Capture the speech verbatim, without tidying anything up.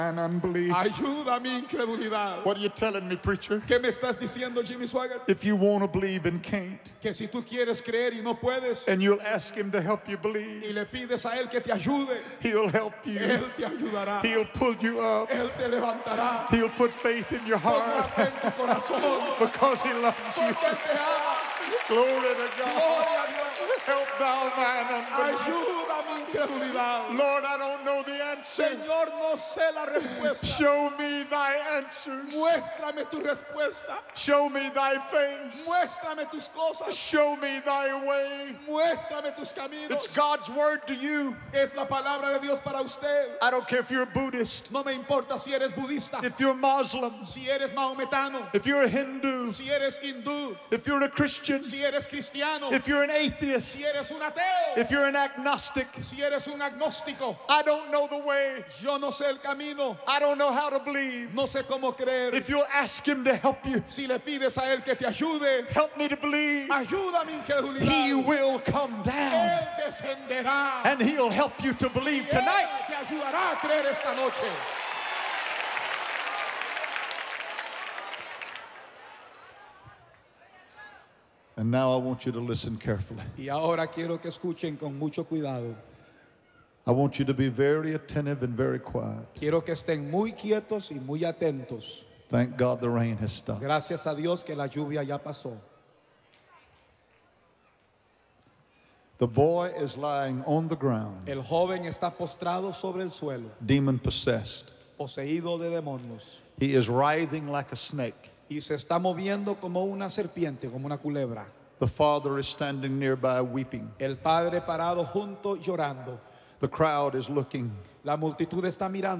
and unbelief. Ayuda mi incredulidad. What are you telling me, preacher? ¿Qué me estás diciendo, Jimmy Swaggart? If you want to believe and can't, Que si tú quieres creer y no puedes, and you'll ask him to help you y believe, le pides a él que te ayude, he'll help you. él te ayudará. He'll pull you up. Él te levantará. He'll put faith in your Pondrá heart fe en tu corazón. because he loves you. Porque él te ama. Glory to God. Gloria a Dios. Help thou mine unbelief. Ayuda mi incredulidad. Lord, I don't know the answer. Señor, no sé la respuesta. Show me thy answers. Muéstrame tu respuesta. Show me thy face. Muéstrame tus cosas. Show me thy way. Muéstrame tus caminos. It's God's word to you. Es la palabra de Dios para usted. I don't care if you're a Buddhist, No me importa si eres budista, if you're Muslim, si eres maometano, if you're a Hindu, si eres hindú, if you're a Christian, si eres cristiano, if you're an atheist, si eres un ateo, if you're an agnostic. si eres un agnóstico. I don't know the way. Yo no sé el camino, I don't know how to believe. no sé cómo creer. If you'll ask him to help you, Si le pides a él que te ayude, help me to believe, ayuda mi incredulidad. he will come down Él descenderá. and he'll help you to believe tonight. Él te ayudará a creer esta noche. And now I want you to listen carefully. Y ahora quiero que escuchen con mucho cuidado. I want you to be very attentive and very quiet. Quiero que estén muy quietos y muy atentos. Thank God the rain has stopped. Gracias a Dios que la lluvia ya pasó. The boy is lying on the ground, El joven está postrado sobre el suelo, demon possessed. poseído de demonios, He is writhing like a snake. y se está moviendo como una serpiente, como una culebra. The father is standing nearby weeping. El padre parado junto llorando. The crowd is looking. La multitud está mirando.